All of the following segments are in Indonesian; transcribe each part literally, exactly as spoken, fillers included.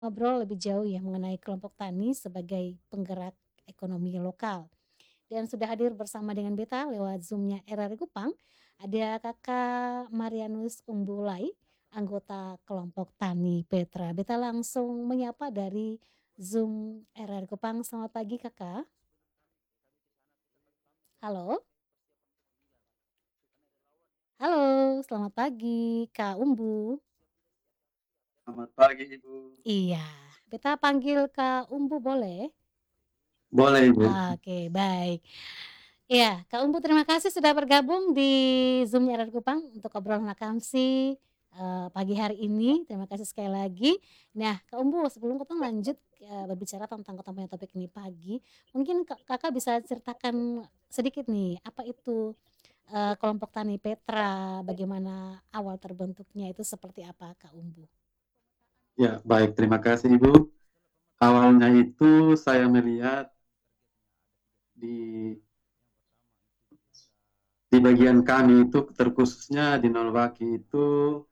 Ngobrol lebih jauh ya mengenai kelompok tani sebagai penggerak ekonomi lokal. Dan sudah hadir bersama dengan beta lewat Zoom-nya R R I Kupang, ada Kakak Marianus Umbulai, anggota kelompok tani Petra. Beta langsung menyapa dari Zoom R R I Kupang. Selamat pagi Kakak. Halo? Halo, selamat pagi Kak Umbu. Selamat pagi Ibu. Iya, beta panggil Kak Umbu boleh? Boleh Ibu. Oke, baik. Iya, Kak Umbu terima kasih sudah bergabung di Zoom-nya R R Kupang untuk obrolan akamsi, eee, pagi hari ini. Terima kasih sekali lagi. Nah, Kak Umbu sebelum kita lanjut, eee, berbicara tentang kita punya topik ini pagi, mungkin Kak Kakak bisa ceritakan sedikit nih, apa itu, eee, kelompok tani Petra, bagaimana awal terbentuknya itu seperti apa Kak Umbu? Ya, baik. Terima kasih Ibu. Awalnya itu saya melihat di di bagian kami itu terkhususnya di Nolwaki itu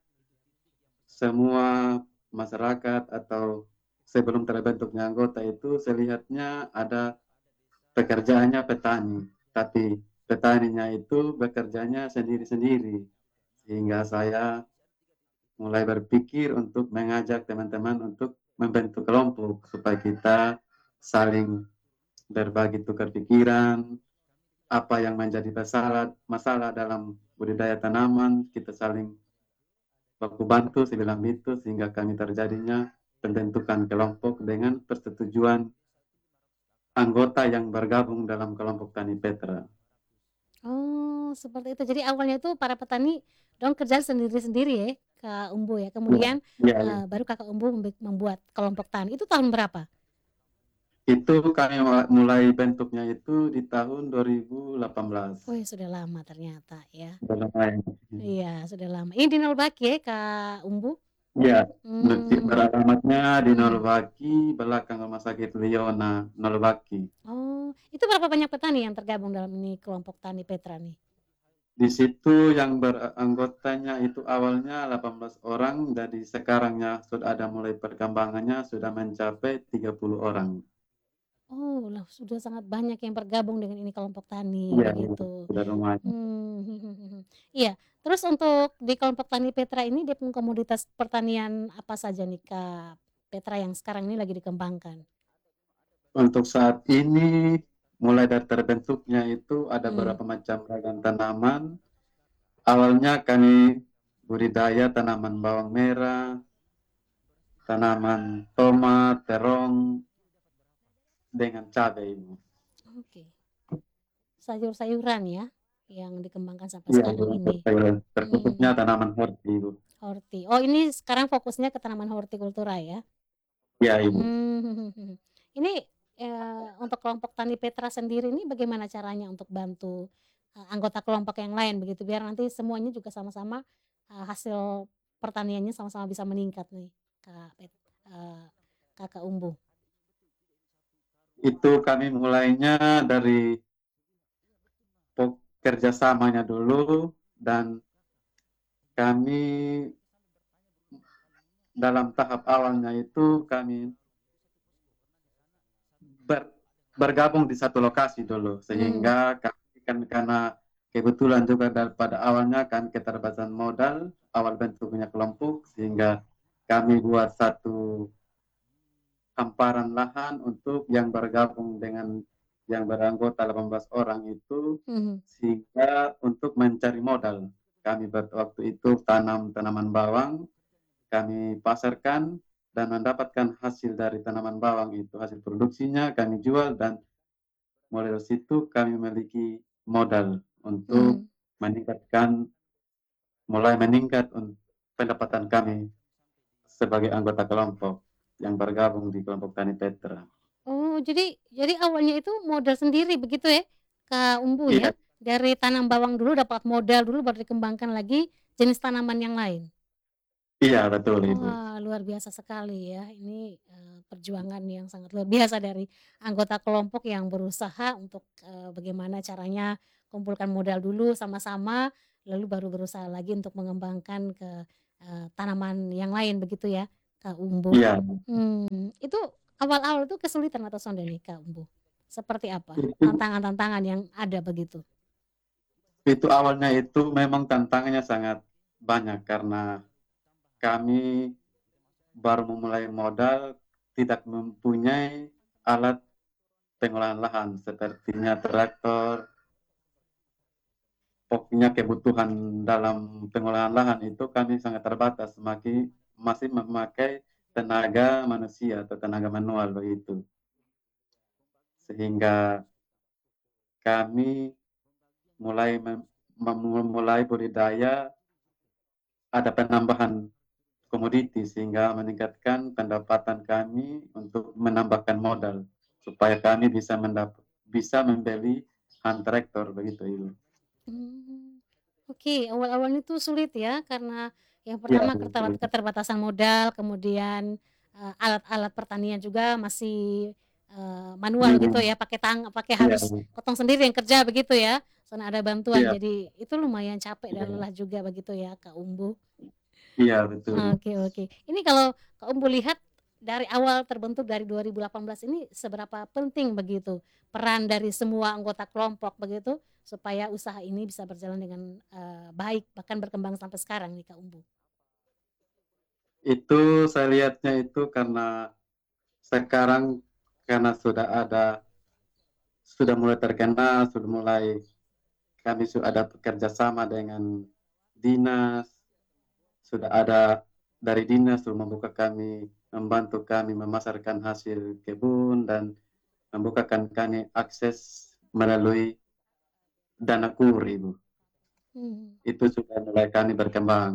semua masyarakat atau sebelum terbentuknya anggota itu saya lihatnya ada pekerjaannya petani, tapi petaninya itu bekerjanya sendiri-sendiri sehingga saya mulai berpikir untuk mengajak teman-teman untuk membentuk kelompok supaya kita saling berbagi tukar pikiran, apa yang menjadi masalah masalah dalam budidaya tanaman, kita saling baku bantu sebilang itu sehingga kami terjadinya pembentukan kelompok dengan persetujuan anggota yang bergabung dalam kelompok Tani Petra. Oh, seperti itu. Jadi awalnya tuh para petani dong kerja sendiri-sendiri ya, Kak Umbu ya. Ya, Kemudian, ya, ya. eee, baru Kakak Umbu membi membuat kelompok tani. Itu tahun berapa? Itu kami mulai bentuknya itu di tahun dua ribu delapan belas. Wih, sudah lama ternyata ya. Sudah lumayan. Iya, sudah lama. Ini di Nolbaki ya, Kak Umbu? Ya, Mmm, beralamatnya di mhm. Nolbaki, belakang Rumah Sakit Leona, Nolbaki. Oh, itu berapa banyak petani yang tergabung dalam ini kelompok tani Petra nih? Di situ yang beranggotanya itu awalnya delapan belas orang, jadi sekarangnya sudah ada mulai perkembangannya sudah mencapai tiga puluh orang. Oh, lah sudah sangat banyak yang bergabung dengan ini kelompok tani, Iya, iya, begitu. sudah lumayan. Mmm, mhm mhm. Iya, terus untuk di kelompok tani Petra ini dia punya komoditas pertanian apa saja nih, Kak Petra yang sekarang ini lagi dikembangkan? Untuk saat ini, mulai dari terbentuknya itu ada Mmm, beberapa macam ragam tanaman. Awalnya kami budidaya tanaman bawang merah, tanaman tomat, terong, dengan cabai Ibu. oke. Sayur-sayuran ya, yang dikembangkan sampai Iya, sekarang untuk ini? sayuran. Terkhususnya Mhm, tanaman horti Ibu. horti. Oh, ini sekarang fokusnya ke tanaman hortikultura ya? Iya Ibu. Mmm, mhm mhm. Ini, eee, untuk kelompok tani Petra sendiri ini bagaimana caranya untuk bantu, eee, anggota kelompok yang lain begitu, biar nanti semuanya juga sama-sama, eee, hasil pertaniannya sama-sama bisa meningkat nih, Kak pet eee, Kakak Umbu? Itu kami mulainya dari kerjasamanya dulu dan kami dalam tahap awalnya itu kami ber- bergabung di satu lokasi dulu Mmm, sehingga kami kan karena kebetulan juga pada awalnya kan keterbatasan modal awal bentuknya kelompok sehingga kami buat satu hamparan lahan untuk yang bergabung dengan yang beranggota delapan belas orang itu mhm, sehingga untuk mencari modal kami waktu itu tanam tanaman bawang, kami pasarkan dan mendapatkan hasil dari tanaman bawang itu hasil produksinya kami jual dan mulai dari situ kami memiliki modal untuk mmm. meningkatkan mulai meningkat pendapatan kami sebagai anggota kelompok yang bergabung di kelompok Tani Petra. Oh, jadi jadi awalnya itu modal sendiri begitu ya, Kak Umbu ya? Iya, Dari tanam bawang dulu dapat modal dulu baru dikembangkan lagi jenis tanaman yang lain? iya betul Ibu. Wah, luar biasa sekali ya. Ini, eee, perjuangan yang sangat luar biasa dari anggota kelompok yang berusaha untuk, eee, bagaimana caranya kumpulkan modal dulu sama-sama, lalu baru berusaha lagi untuk mengembangkan ke, eee, tanaman yang lain begitu ya? Kak Umbu. Iya. Mmm, itu awal-awal itu kesulitan atau sonde nih Kak Umbu? Seperti apa Itu tantangan-tantangan yang ada begitu? itu awalnya itu memang tantangannya sangat banyak karena kami baru memulai modal, tidak mempunyai alat pengolahan lahan sepertinya traktor. Pokoknya kebutuhan dalam pengolahan lahan itu kami sangat terbatas, maki masih memakai tenaga manusia atau tenaga manual begitu. Sehingga kami mulai mem memulai budidaya, ada penambahan komoditi sehingga meningkatkan pendapatan kami untuk menambahkan modal supaya kami bisa mendap bisa membeli hand traktor begitu Ibu. Mmm, oke, awal-awalnya itu sulit ya karena yang Iya pertama keterbat betul. keterbatasan modal, kemudian, eee, alat-alat pertanian juga masih, eee, manual gitu Mhm. ya, pakai tang pakai Iya, harus Kotong sendiri yang kerja begitu ya, soalnya ada bantuan. iya, Jadi itu lumayan capek dan iya, lelah juga begitu ya, Kak Umbu? iya betul. Oke oke. Ini kalau Kak Umbu lihat dari awal terbentuk dari dua ribu delapan belas ini seberapa penting begitu peran dari semua anggota kelompok begitu, supaya usaha ini bisa berjalan dengan, eee, baik bahkan berkembang sampai sekarang nih Kak Umbu? Itu saya lihatnya itu karena sekarang karena sudah ada sudah mulai terkenal, sudah mulai kami sudah ada bekerja sama dengan dinas, sudah ada dari dinas sudah membuka kami, membantu kami memasarkan hasil kebun dan membukakan kami akses melalui dana kur, Ibu. Mhm. Itu sudah mulai kami berkembang.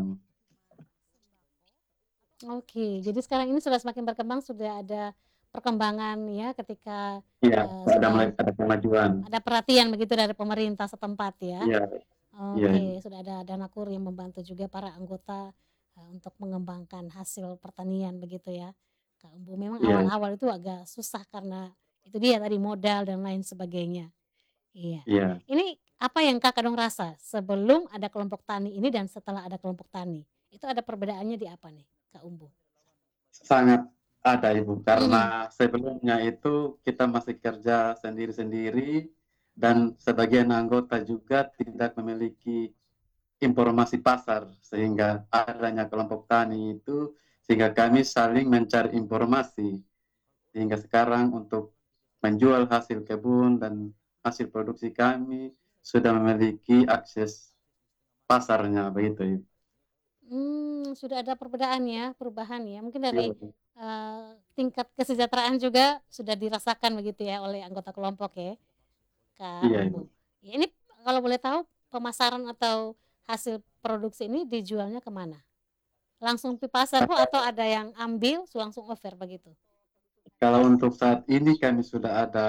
Oke, jadi sekarang ini sudah semakin berkembang, sudah ada perkembangan ya ketika, Iya, eee, ada mulai sudah ada kemajuan. ada perhatian begitu dari pemerintah setempat ya? Iya, iya, Ibu. Oke, sudah ada dana kur yang membantu juga para anggota, eee, untuk mengembangkan hasil pertanian begitu ya, Kak Umbu. Memang Iya, awal-awal itu agak susah karena itu dia tadi modal dan lain sebagainya. Iya. iya. Ini apa yang Kakak dong rasa sebelum ada kelompok tani ini dan setelah ada kelompok tani? Itu ada perbedaannya di apa nih, Kak Umbu? Sangat ada Ibu, Mhm. karena sebelumnya itu kita masih kerja sendiri-sendiri dan sebagian anggota juga tidak memiliki informasi pasar, sehingga adanya kelompok tani itu sehingga kami saling mencari informasi. Sehingga sekarang untuk menjual hasil kebun dan hasil produksi kami sudah memiliki akses pasarnya begitu Ibu. Mmm, sudah ada perbedaan ya, perubahan ya, mungkin Iya dari, betul. eee, tingkat kesejahteraan juga sudah dirasakan begitu ya oleh anggota kelompok ya, Kak Iya Umbu? Ibu. Ya ini kalau boleh tahu pemasaran atau hasil produksi ini dijualnya ke mana? Langsung ke pasar kah atau ada yang ambil su langsung offer begitu? Kalau untuk saat ini kami sudah ada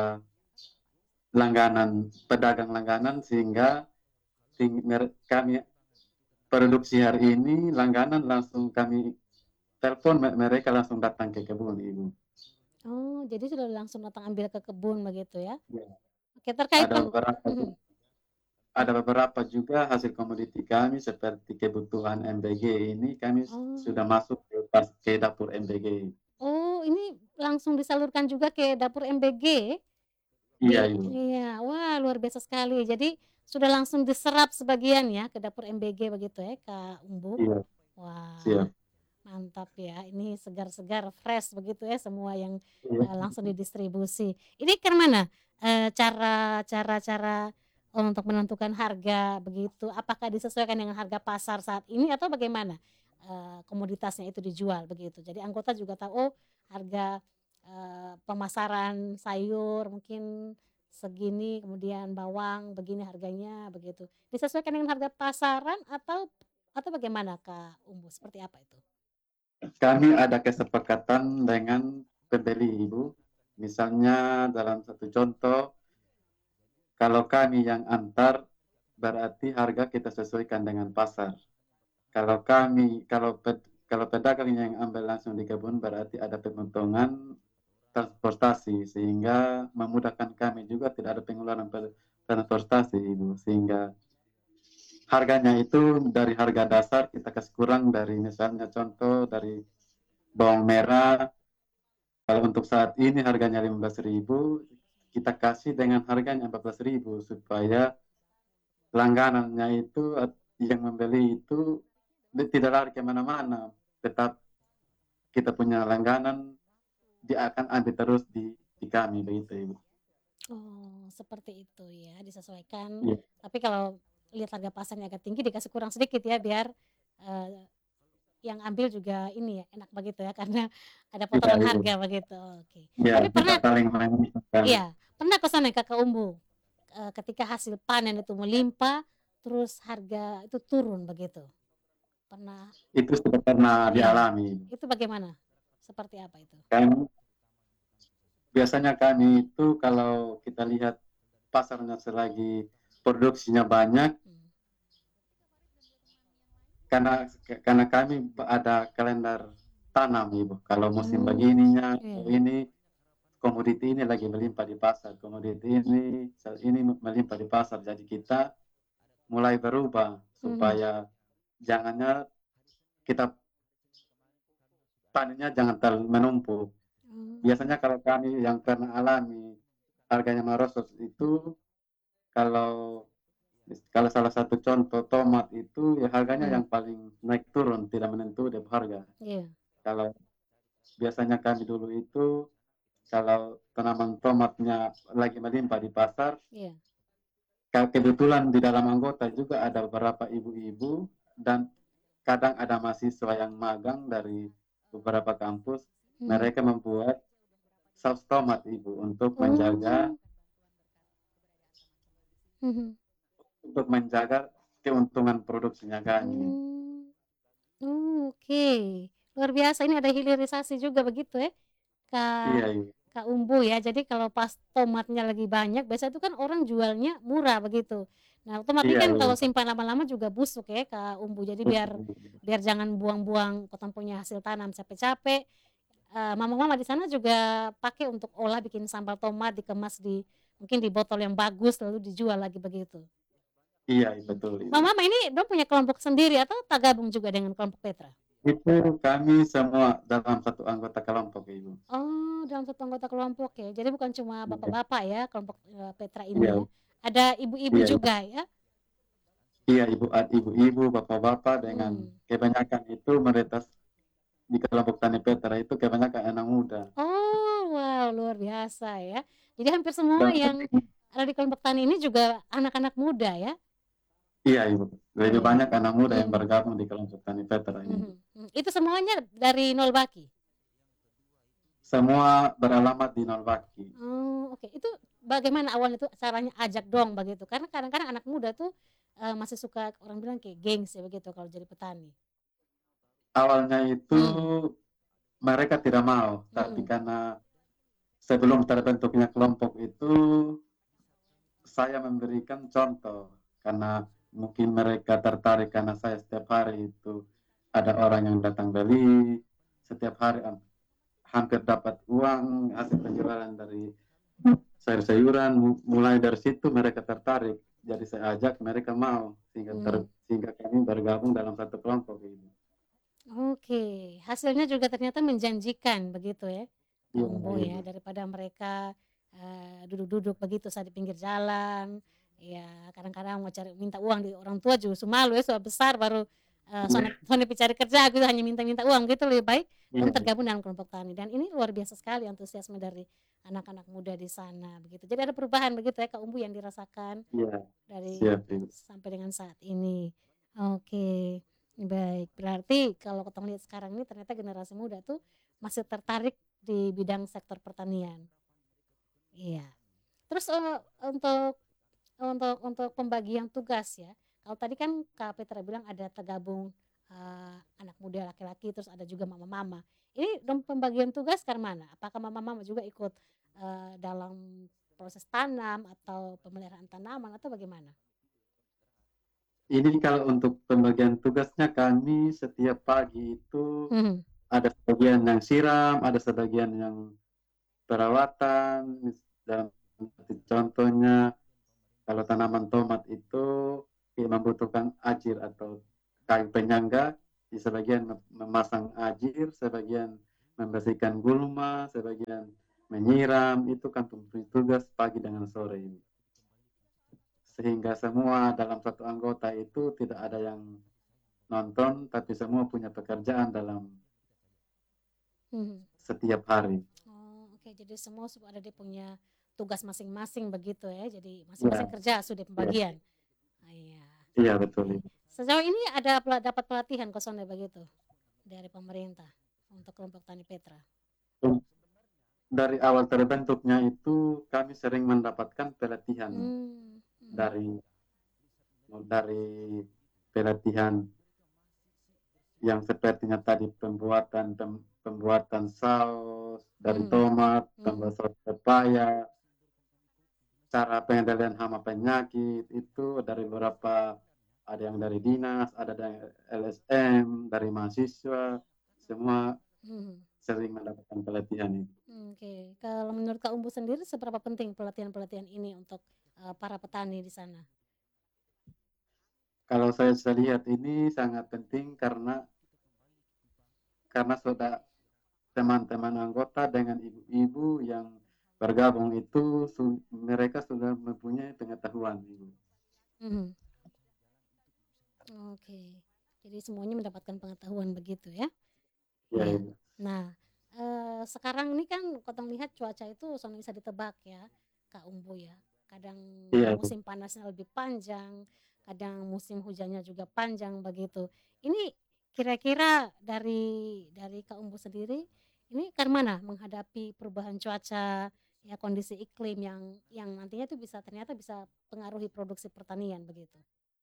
langganan, pedagang langganan sehingga ting- mer- kami produksi hari ini langganan langsung kami telepon me- mereka langsung datang ke kebun Ibu. Oh, jadi sudah langsung datang ambil ke kebun begitu ya? Ya. Oke, terkait Ada pen beberapa mhm, ada beberapa juga hasil komoditi kami seperti kebutuhan M B G ini kami oh. sudah masuk ke, pas, ke dapur M B G. Oh, ini langsung disalurkan juga ke dapur M B G? Iya Di Ibu. iya, wah luar biasa sekali. Jadi sudah langsung diserap sebagian ya ke dapur M B G begitu ya, Kak Umbu? Iya, Wah, siap. mantap ya. Ini segar-segar, fresh begitu ya semua yang, Iya. eee, langsung didistribusi. Ini ke mana, eee, cara cara cara untuk menentukan harga begitu? Apakah disesuaikan dengan harga pasar saat ini atau bagaimana, eee, komoditasnya itu dijual begitu? Jadi anggota juga tahu, oh harga, eee, pemasaran sayur mungkin segini, kemudian bawang begini harganya begitu. Disesuaikan dengan harga pasaran atau atau bagaimana Kak Umbu? Seperti apa itu? Kami ada kesepakatan dengan pembeli Ibu. Misalnya dalam satu contoh, kalau kami yang antar berarti harga kita sesuaikan dengan pasar. Kalau kami, kalau ped, kalau pedagang yang ambil langsung di kebun berarti ada pemotongan transportasi sehingga memudahkan kami juga tidak ada pengeluaran transportasi Ibu, sehingga harganya itu dari harga dasar kita kasih kurang dari misalnya contoh dari bawang merah. Kalau untuk saat ini harganya lima belas ribu, kita kasih dengan harganya empat belas ribu supaya langganannya itu at- yang membeli itu di- tidak lari kemana-mana, tetap kita punya langganan, dia akan ambil terus di, di kami begitu Ibu. Oh, seperti itu ya, disesuaikan. Iya, Tapi kalau lihat harga pasarnya agak tinggi dikasih kurang sedikit ya biar, eee, yang ambil juga ini ya, enak begitu ya karena ada iya potongan Ibu. harga begitu, oke. Iya, Tapi kita pernah saling menguntungkan. iya, pernah ke sana Kak, ke Umbu, eee, ketika hasil panen itu melimpah, terus harga itu turun begitu? Pernah Itu sudah pernah iya, dialami. itu bagaimana? Seperti apa itu? Kan biasanya kami itu kalau kita lihat pasarnya selagi produksinya banyak, Mmm, karena karena kami ada kalender tanam Ibu. Kalau musim mmm, begininya, iya, ini komoditi ini lagi melimpah di pasar, komoditi ini saat ini melimpah di pasar. Jadi kita mulai berubah mhm, supaya jangannya kita panennya jangan terlalu menumpuk. oh, Biasanya kalau kami yang pernah alami harganya merosot itu, kalau kalau salah satu contoh tomat itu ya harganya mhm, yang paling naik turun tidak menentu di harga. iya, Kalau biasanya kami dulu itu kalau tanaman tomatnya lagi melimpah di pasar, iya, kebetulan di dalam anggota juga ada beberapa ibu-ibu dan kadang ada mahasiswa yang magang dari beberapa kampus. mhm, Mereka membuat saus tomat ibu untuk menjaga oh, mhm, untuk menjaga keuntungan produksinya kami. mmm, oke, luar biasa ini ada hilirisasi juga begitu ya, Kak Iya, ibu. Kak Umbu ya. Jadi kalau pas tomatnya lagi banyak biasanya itu kan orang jualnya murah begitu. Nah, otomatis Iya, kan ibu. kalau simpan lama-lama juga busuk ya, Kak Umbu. Jadi biar biar jangan buang-buang ketemu punya hasil tanam capek-capek, eee, mama-mama di sana juga pakai untuk olah bikin sambal tomat dikemas di mungkin di botol yang bagus lalu dijual lagi begitu? Iya, Mmm. betul ibu. Mama-mama ini dong punya kelompok sendiri atau tak gabung juga dengan kelompok Petra? Itu kami semua dalam satu anggota kelompok ibu. Oh, dalam satu anggota kelompok ya. Jadi bukan cuma Iya, bapak-bapak ya kelompok, eee, Petra ini ya. iya, Ada ibu-ibu iya, ibu. juga ya? Iya, ibu, ibu-ibu, bapak-bapak dengan Mmm. kebanyakan itu mayoritas di kelompok Tani Petra itu kebanyakan anak muda. Oh, wow, luar biasa ya. Jadi hampir semua Dan yang ada di kelompok tani ini juga anak-anak muda ya? iya, ibu. Lebih Iya. banyak anak muda yang Mhm, bergabung di kelompok Tani Petra ini. mhm, mhm. Itu semuanya dari nol baki? Semua beralamat di Nolbaki. Oh, oke. Itu bagaimana awalnya tuh caranya ajak dong begitu? Karena kadang-kadang anak muda tuh, eee, masih suka orang bilang kayak gengsi begitu kalau jadi petani. Awalnya itu Mmm, mereka tidak mau, tapi mhm, karena sebelum terbentuknya kelompok itu saya memberikan contoh karena mungkin mereka tertarik karena saya setiap hari itu ada orang yang datang beli, setiap hari hampir dapat uang hasil penjualan dari sayur-sayuran. Mulai dari situ mereka tertarik, jadi saya ajak mereka mau sehingga ter, mmm. sehingga kami bergabung dalam satu kelompok ini. Oke, hasilnya juga ternyata menjanjikan begitu ya, Kak Iya, Umbo ibu. ya, daripada mereka, eee, duduk-duduk begitu saat di pinggir jalan, ya kadang-kadang mau cari minta uang di orang tua justru malu ya, sudah besar baru, eee, Iya, sone sone pi cari kerja gitu hanya minta-minta uang gitu, lebih baik dong iya, tergabung dalam kelompok tani dan ini luar biasa sekali antusiasme dari anak-anak muda di sana begitu. Jadi ada perubahan begitu ya, Kak Umbu yang dirasakan iya, dari siap ibu. sampai dengan saat ini. Oke, baik. Berarti kalau kita lihat sekarang ini ternyata generasi muda tuh masih tertarik di bidang sektor pertanian. Iya. Terus, eee, untuk untuk untuk pembagian tugas ya, kalau tadi kan Kak Petra bilang ada tergabung, eee, anak muda laki-laki, terus ada juga mama-mama. Ini dong pembagian tugas ke mana? Apakah mama-mama juga ikut, eee, dalam proses tanam atau pemeliharaan tanaman atau bagaimana? Ini kalau untuk pembagian tugasnya kami setiap pagi itu Mhm, ada sebagian yang siram, ada sebagian yang perawatan. Dan contohnya kalau tanaman tomat itu membutuhkan ajir atau kayu penyangga, di sebagian memasang ajir, sebagian membersihkan gulma, sebagian menyiram, itu kan tugas pagi dengan sore ini. Sehingga semua dalam satu anggota itu tidak ada yang nonton, tapi semua punya pekerjaan dalam Mhm. setiap hari. Oh, oke. Jadi semua sudah ada dia punya tugas masing-masing begitu ya. Jadi masing-masing Ya, kerja sudah ya, pembagian. Ah, iya. iya betul Oke. itu. Sejauh ini ada pela- dapat pelatihan kosonnya begitu dari pemerintah untuk kelompok tani Petra. Dari awal terbentuknya itu kami sering mendapatkan pelatihan Hmm. Mhm. dari dari pelatihan yang sepertinya tadi pembuatan pem, pembuatan saus dari Mhm. tomat, tambah Mhm. saus pepaya, cara pengendalian hama penyakit itu dari beberapa, ada yang dari dinas, ada dari L S M, dari mahasiswa, semua Mhm. sering mendapatkan pelatihan itu. Oke. Kalau menurut Kak Umbu sendiri seberapa penting pelatihan-pelatihan ini untuk eh, para petani di sana? Kalau saya sudah lihat ini sangat penting karena karena sudah teman-teman anggota dengan ibu-ibu yang bergabung itu mereka sudah mempunyai pengetahuan Ibu. Mhm. Oke. Jadi semuanya mendapatkan pengetahuan begitu ya? Ya, Iya. Ibu. Nah, eee, sekarang ini kan Kotong lihat cuaca itu sangat bisa ditebak ya, Kak Umbu ya. Kadang Iya, Ibu. musim panasnya lebih panjang, kadang musim hujannya juga panjang begitu. Ini kira-kira dari dari Kak Umbu sendiri, ini kan mana menghadapi perubahan cuaca, ya kondisi iklim yang yang nantinya itu bisa ternyata bisa pengaruhi produksi pertanian begitu?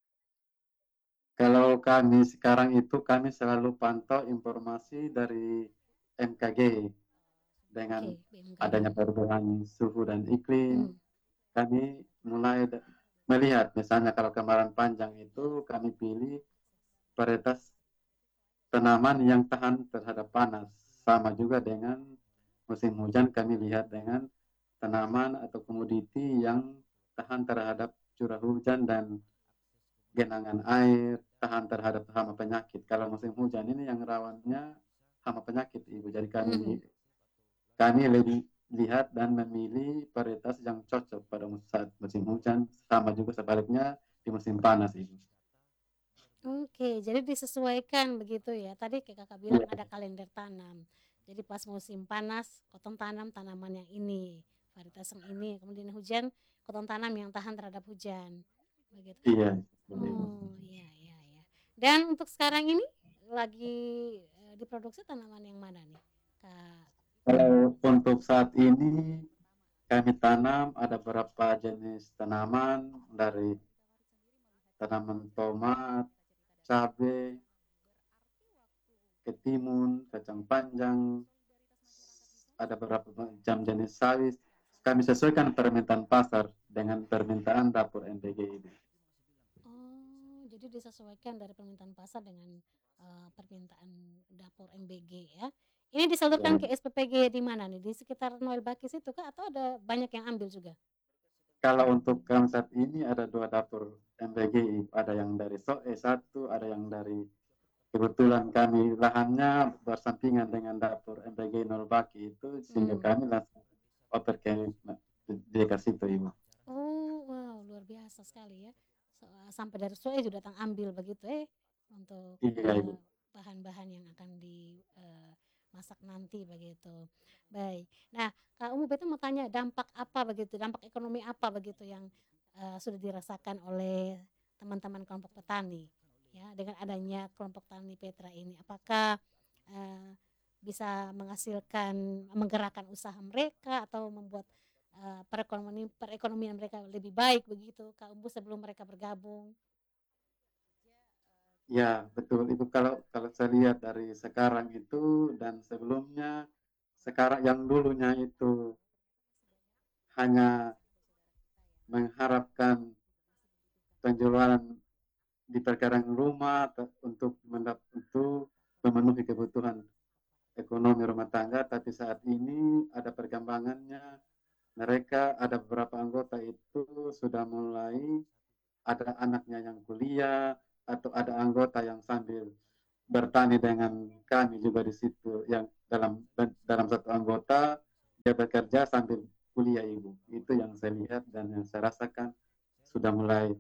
Kalau kami sekarang itu kami selalu pantau informasi dari M K G dengan Oke, B M K G, adanya mhm. perubahan suhu dan iklim. Mhm. Kami mulai melihat misalnya kalau kemarin panjang itu kami pilih varietas tanaman yang tahan terhadap panas. Sama juga dengan musim hujan kami lihat dengan tanaman atau komoditi yang tahan terhadap curah hujan dan genangan air, tahan terhadap hama penyakit. Kalau musim hujan ini yang rawannya hama penyakit, Ibu. Jadi kami Mhm. kami lebih lihat dan memilih varietas yang cocok pada saat musim hujan, sama juga sebaliknya di musim panas, Ibu. Oke, jadi disesuaikan begitu ya. Tadi kayak Kakak bilang Iya, ada kalender tanam. Jadi pas musim panas, Kotong tanam tanaman yang ini, varietas yang ini. Kemudian hujan, Kotong tanam yang tahan terhadap hujan. Begitu. iya. Oh, iya, iya, iya. Dan untuk sekarang ini lagi eh, diproduksi tanaman yang mana nih, Kak Umbu? Kalau untuk saat ini kami tanam ada beberapa jenis tanaman dari tanaman tomat, cabai, ketimun, kacang panjang, ada beberapa macam jenis sawi. Kami sesuaikan permintaan pasar dengan permintaan dapur M B G ini. Oh, jadi disesuaikan dari permintaan pasar dengan eh, permintaan dapur M B G ya. Ini disalurkan Ya. ke S P P G di mana nih? Di sekitar Noel Bakis itu kah atau ada banyak yang ambil juga? Kalau untuk kami saat ini ada dua dapur M B G, ada yang dari S O E satu, ada yang dari kebetulan kami lahannya bersampingan dengan dapur M B G Nol Baki itu sehingga Hmm. kami langsung oper ke di dekat situ Ibu. Oh, wow, luar biasa sekali ya. So, sampai dari Soe sudah datang ambil begitu eh untuk Iya Ibu. eh, bahan-bahan yang akan dimasak nanti begitu. Baik. Nah, Kak Umu betul mau tanya dampak apa begitu, dampak ekonomi apa begitu yang eh, sudah dirasakan oleh teman-teman kelompok petani ya dengan adanya kelompok tani Petra ini. Apakah eh, bisa menghasilkan menggerakkan usaha mereka atau membuat eh, perekonomian perekonomian mereka lebih baik begitu Kak Umbu sebelum mereka bergabung. Ya betul Ibu, kalau kalau saya lihat dari sekarang itu dan sebelumnya, sekarang yang dulunya itu hanya mengharapkan penjualan di perkarangan rumah untuk mendap- untuk memenuhi kebutuhan ekonomi rumah tangga, tapi saat ini ada perkembangannya. Mereka ada beberapa anggota itu sudah mulai ada anaknya yang kuliah atau ada anggota yang sambil bertani dengan kami juga di situ yang dalam dalam satu anggota dia bekerja sambil kuliah Ibu. Itu yang saya lihat dan yang saya rasakan sudah mulai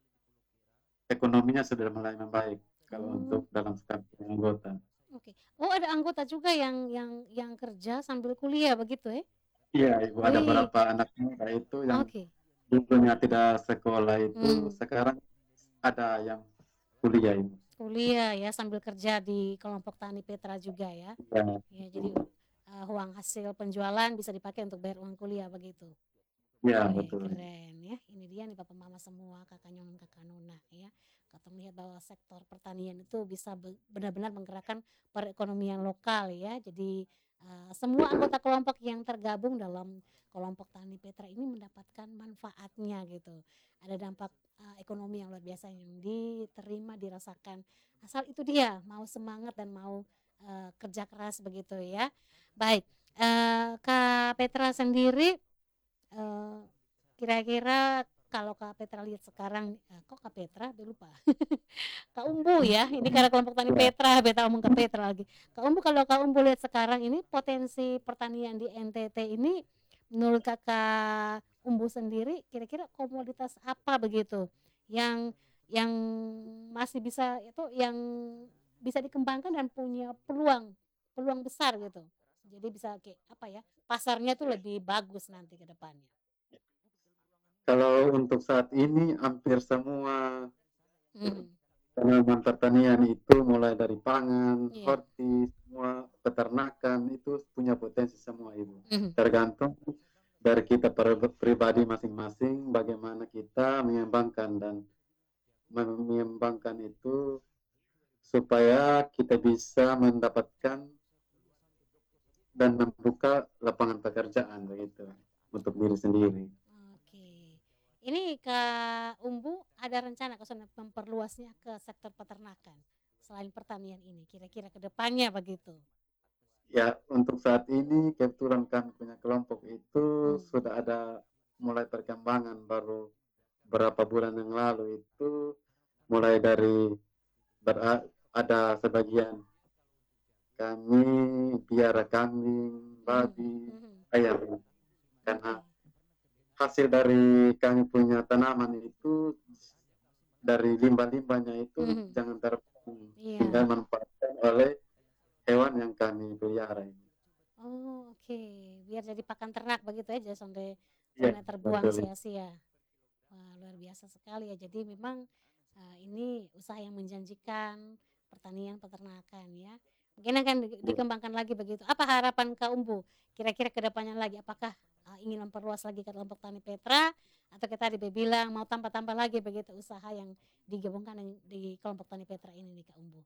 ekonominya sudah mulai membaik kalau Oh. untuk dalam satu anggota. Oke. Oh, ada anggota juga yang yang yang kerja sambil kuliah begitu ya? Iya Ibu, ada Wih. beberapa anak muda itu yang Oke. dulunya tidak sekolah itu Hmm. sekarang ada yang kuliah Ibu. Kuliah ya sambil kerja di kelompok tani Petra juga ya. Ya, Ya, jadi uh, uang hasil penjualan bisa dipakai untuk bayar uang kuliah begitu. ya Wih, betul. keren ya. Ini dia nih papa mama semua, kakak Nyong, kakak Nona ya. Kita melihat bahwa sektor pertanian itu bisa benar-benar menggerakkan perekonomian lokal ya. Jadi uh, semua anggota kelompok yang tergabung dalam kelompok tani Petra ini mendapatkan manfaatnya gitu. Ada dampak uh, ekonomi yang luar biasa yang diterima, dirasakan. Asal itu dia mau semangat dan mau uh, kerja keras begitu ya. Baik, uh, Kak Petra sendiri Uh, kira-kira kalau Kak Petra lihat sekarang, uh, kok Kak Petra? Udah lupa. Kak Umbu ya, ini karena kelompok tani Ya, Petra, beta omong Kak Petra lagi. Kak Umbu, kalau Kak Umbu lihat sekarang ini potensi pertanian di N T T ini, menurut Kakak Umbu sendiri, kira-kira komoditas apa begitu yang yang masih bisa itu yang bisa dikembangkan dan punya peluang peluang besar gitu. Jadi bisa kayak apa ya? Pasarnya tuh lebih bagus nanti ke depannya. kalau untuk saat ini hampir semua Hmm. tanaman pertanian itu mulai dari pangan, Iya. horti, semua peternakan itu punya potensi semua Ibu. Mhm. Tergantung dari kita pribadi masing-masing bagaimana kita mengembangkan dan mengembangkan itu supaya kita bisa mendapatkan dan membuka lapangan pekerjaan begitu untuk diri sendiri. Oke. Ini Kak Umbu ada rencana kesana memperluasnya ke sektor peternakan selain pertanian ini, kira-kira ke depannya begitu? Ya, untuk saat ini kebetulan kami punya kelompok itu Hmm. sudah ada mulai perkembangan baru berapa bulan yang lalu itu mulai dari ber- ada sebagian kami piara kambing, Mhm. babi, Mhm. ayam Oke. karena hasil dari kami punya tanaman itu dari limbah-limbahnya itu Mhm. jangan terbuang Iya. tinggal manfaatkan oleh hewan yang kami pelihara ini. Oh, oke. Biar jadi pakan ternak begitu ya, jangan sampai Iya, sampai terbuang betul. sia-sia. Wah, luar biasa sekali ya. Jadi memang uh, ini usaha yang menjanjikan pertanian peternakan ya. Mungkin akan di- dikembangkan lagi begitu. Apa harapan Kak Umbu? Kira-kira ke depannya lagi apakah uh, ingin memperluas lagi ke kelompok tani Petra atau kita dibilang mau tambah-tambah lagi begitu usaha yang digabungkan di kelompok tani Petra ini nih Kak Umbu?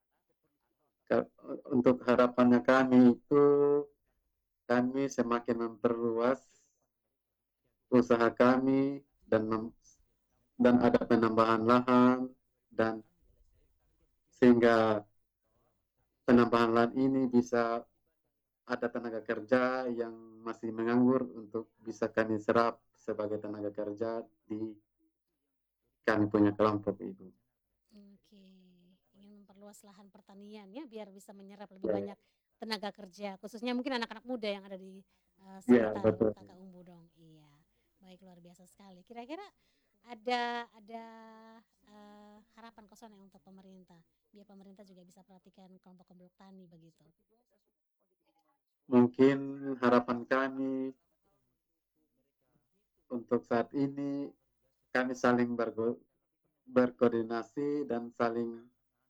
Untuk harapannya kami itu kami semakin memperluas usaha kami dan mem- dan ada penambahan lahan dan sehingga penambahan lahan ini bisa ada tenaga kerja yang masih menganggur untuk bisa kami serap sebagai tenaga kerja di kami punya kelompok itu. Oke, ingin memperluas lahan pertanian ya biar bisa menyerap lebih Ya, banyak tenaga kerja, khususnya mungkin anak-anak muda yang ada di uh, ya sekitar betul. Kakak Umbu dong. Iya, baik luar biasa sekali. Kira-kira ada ada uh, harapan kosong ya untuk pemerintah, biar pemerintah juga bisa perhatikan kelompok-kelompok tani begitu. Mungkin harapan kami untuk saat ini kami saling berko- berkoordinasi dan saling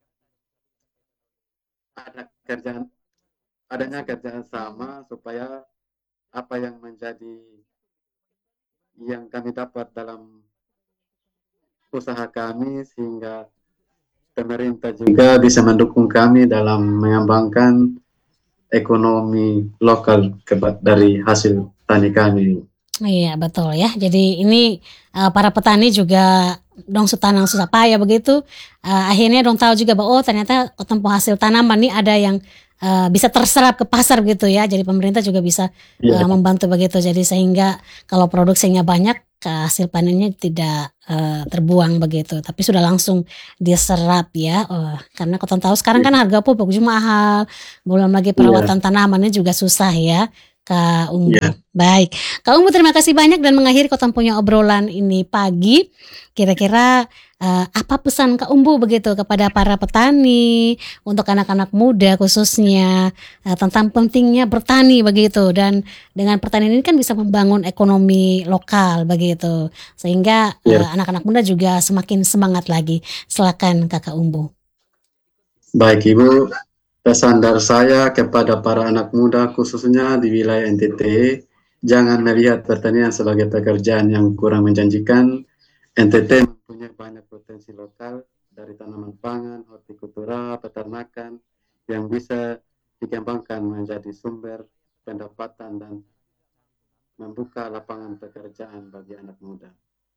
ada kerjaan adanya Kerjasama. kerjaan Mhm. sama supaya apa yang menjadi yang kami dapat dalam usaha kami sehingga pemerintah juga bisa mendukung kami dalam mengembangkan ekonomi lokal dari hasil tani kami. Iya betul ya. Jadi ini uh, para petani juga dong sutanang susah payah begitu. Uh, akhirnya dong tahu juga bahwa oh ternyata tempo hasil tanaman nih ada yang eee, bisa terserap ke pasar gitu ya. Jadi pemerintah juga bisa, Iya. eee, membantu begitu. Jadi sehingga kalau produksinya banyak, hasil panennya tidak, eee, terbuang begitu, tapi sudah langsung diserap ya. Oh, karena Katong tahu sekarang kan Iya. harga pupuk juga mahal, belum lagi Iya. perawatan tanamannya juga susah ya, Kak Iya. Umbu. Baik, Kak Umbu terima kasih banyak dan mengakhiri Katong punya obrolan ini pagi. Kira-kira, eee, apa pesan Kak Umbu begitu kepada para petani, untuk anak-anak muda khususnya, eee, tentang pentingnya bertani begitu dan dengan pertanian ini kan bisa membangun ekonomi lokal begitu, sehingga, Iya. eee, anak-anak muda juga semakin semangat lagi. Silakan Kakak Umbu. Baik Ibu, pesan dari saya kepada para anak muda khususnya di wilayah N T T, jangan melihat pertanian sebagai pekerjaan yang kurang menjanjikan. N T T mempunyai banyak potensi lokal dari tanaman pangan, hortikultura, peternakan yang bisa dikembangkan menjadi sumber pendapatan dan membuka lapangan pekerjaan bagi anak muda.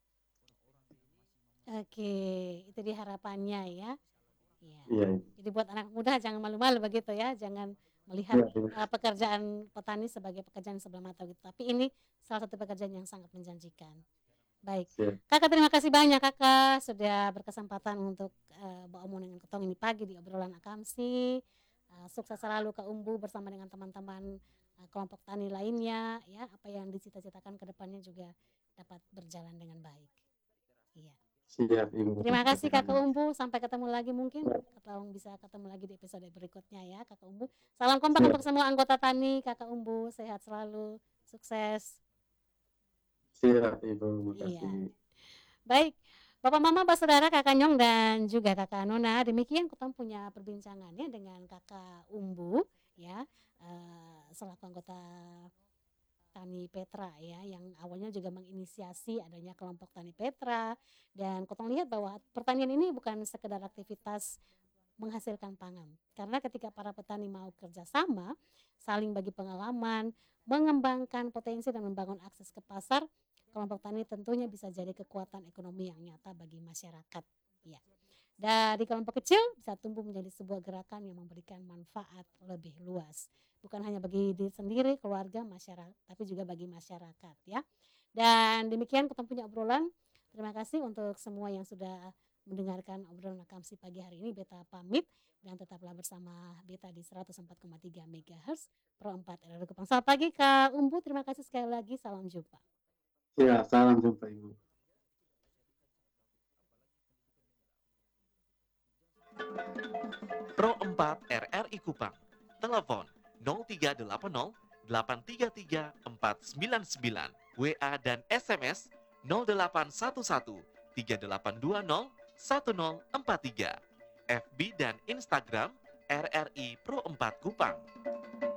Oke, itu dia harapannya ya. Iya. Iya. Jadi buat anak muda jangan malu-malu begitu ya, jangan melihat, Iya, iya. eee, pekerjaan petani sebagai pekerjaan sebelah mata gitu, tapi ini salah satu pekerjaan yang sangat menjanjikan. Baik, Siap. Kakak terima kasih banyak Kakak sudah berkesempatan untuk, eee, beromong dengan Katong ini pagi di obrolan akamsi. Eee, sukses selalu Kak Umbu bersama dengan teman-teman, eee, kelompok tani lainnya ya, apa yang dicita-citakan ke depannya juga dapat berjalan dengan baik. Iya. Siap Ibu. Terima kasih Kakak Umbu, sampai ketemu lagi mungkin, Katong bisa ketemu lagi di episode berikutnya ya Kakak Umbu. Salam kompak Siap. untuk semua anggota tani, Kakak Umbu, sehat selalu, sukses. Siap Ibu, Iya. makasih. Baik, Bapak, Mama, Saudara, Kakak Nyong dan juga Kakak Nona, demikian Katong punya perbincangannya dengan Kakak Umbu ya, eee, selaku anggota Tani Petra ya, yang awalnya juga menginisiasi adanya kelompok Tani Petra dan Katong lihat bahwa pertanian ini bukan sekedar aktivitas menghasilkan pangan. Karena ketika para petani mau kerjasama, saling bagi pengalaman, mengembangkan potensi dan membangun akses ke pasar, kelompok tani tentunya bisa jadi kekuatan ekonomi yang nyata bagi masyarakat. Ya. Dari kelompok kecil bisa tumbuh menjadi sebuah gerakan yang memberikan manfaat lebih luas. Bukan hanya bagi diri sendiri, keluarga, masyarakat, tapi juga bagi masyarakat ya. Dan demikian Katong punya obrolan. Terima kasih untuk semua yang sudah mendengarkan obrolan akamsi pagi hari ini. Beta pamit dan tetaplah bersama Beta di seratus empat koma tiga megahertz Pro empat R R Kupang. Selamat pagi Kak Umbu, terima kasih sekali lagi. Salam jumpa. Ya, salam jumpa Ibu. Pro empat R R I Kupang. Telepon nol tiga delapan nol delapan tiga tiga empat sembilan sembilan. W A dan S M S nol delapan satu satu tiga delapan dua nol satu nol empat tiga. F B dan Instagram R R I Pro empat Kupang.